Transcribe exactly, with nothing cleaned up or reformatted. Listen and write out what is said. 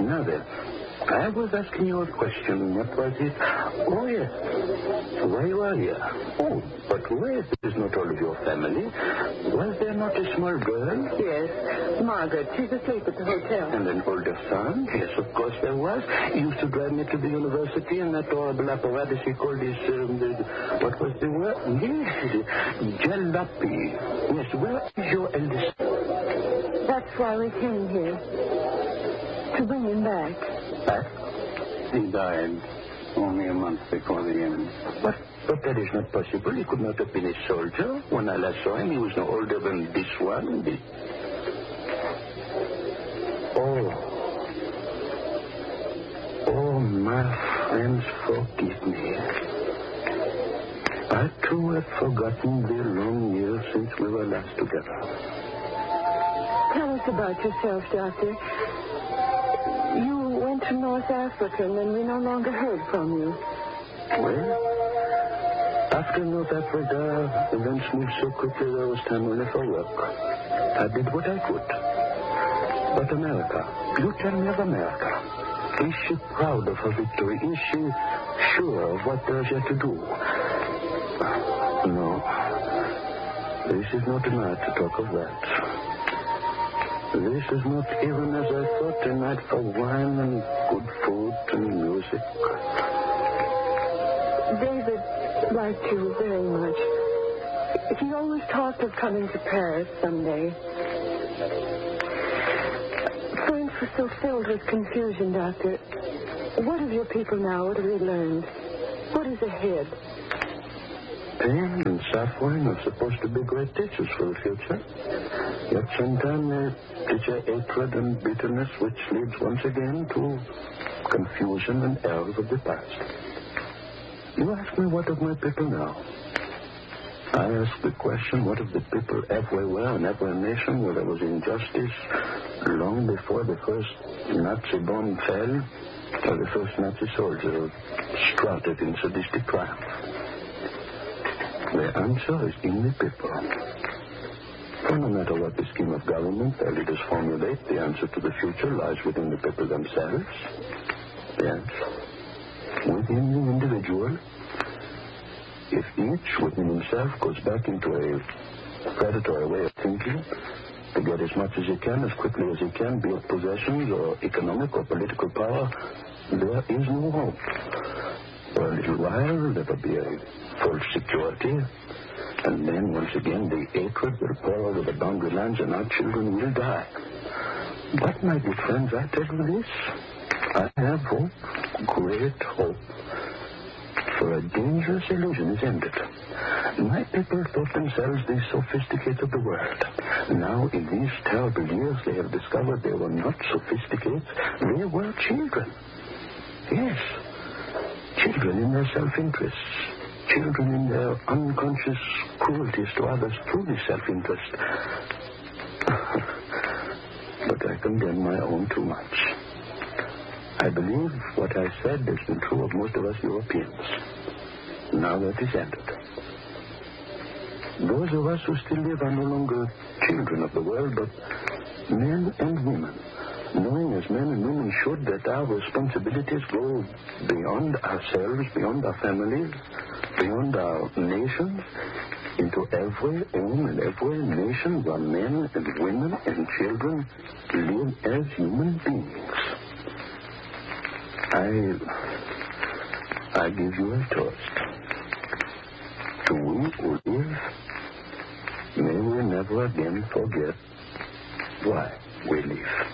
Now then, I was asking you a question. What was it? Oh, yes. Why you are here? Oh, but where is not all of your family? Was there not a small girl? Yes, Margaret. She's asleep at the hotel. And an older son? Yes, of course there was. He used to drive me to the university in that horrible apparatus he called his, um, the, what was the word? Yes, jalopy. Yes, where is your eldest son? That's why we came here. To bring him back. Back? He died only a month before the end. But, but that is not possible. He could not have been a soldier. When I last saw him, he was no older than this one. This... Oh. Oh, my friends, forgive me. I, too, have forgotten the long years since we were last together. Tell us about yourself, Doctor. You went to North Africa, and then we no longer heard from you. Well, after North Africa, events moved so quickly there was time only for work. I did what I could. But America, you tell me of America. Is she proud of her victory? Is she sure of what there's yet to do? No. This is not a night to talk of that. This is not even as I thought a night for wine and good food and music. David liked you very much. He always talked of coming to Paris someday. France was so filled with confusion, Doctor. What of your people now? What have they learned? What is ahead? Pain and suffering are supposed to be great teachers for the future. Yet sometimes they teach a hatred and bitterness which leads once again to confusion and errors of the past. You ask me what of my people now. I ask the question, what of the people everywhere in every nation where there was injustice long before the first Nazi bomb fell or the first Nazi soldier strutted in sadistic triumph? The answer is in the people. For no matter what the scheme of government their leaders formulate, the answer to the future lies within the people themselves. Yes. Within the individual. If each within himself goes back into a predatory way of thinking, to get as much as he can, as quickly as he can, be it possessions or economic or political power, there is no hope. For a little while, there will be a false security, and then, once again, the hatred will pour over the boundary lands, and our children will die. But, my good friends, I tell you this. I have hope, great hope. For a dangerous illusion is ended. My people thought themselves the sophisticates of the world. Now, in these terrible years, they have discovered they were not sophisticates. They were children. Yes, children in their self-interests. Children in their unconscious cruelties to others through this self-interest. But I condemn my own too much. I believe what I said has been true of most of us Europeans. Now that is ended. Those of us who still live are no longer children of the world, but men and women, knowing as men and women should that our responsibilities go beyond ourselves, beyond our families, beyond our nations, into every home and every nation where men and women and children live as human beings. I, I give you a toast. To we who live, may we never again forget why we live.